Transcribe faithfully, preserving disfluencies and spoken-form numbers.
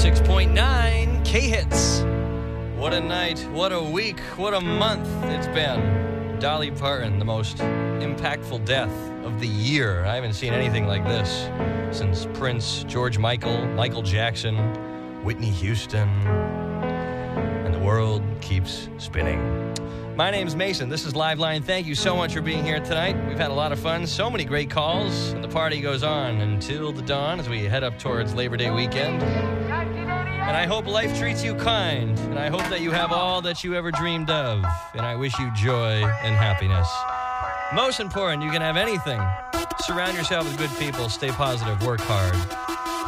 six point nine K-Hits. What a night, what a week, what a month it's been. Dolly Parton, the most impactful death of the year. I haven't seen anything like this since Prince, George Michael, Michael Jackson, Whitney Houston, and the world keeps spinning. My name's Mason. This is Liveline. Thank you so much for being here tonight. We've had a lot of fun, so many great calls, and the party goes on until the dawn as we head up towards Labor Day weekend. And I hope life treats you kind, and I hope that you have all that you ever dreamed of, and I wish you joy and happiness. Most important, you can have anything. Surround yourself with good people, stay positive, work hard.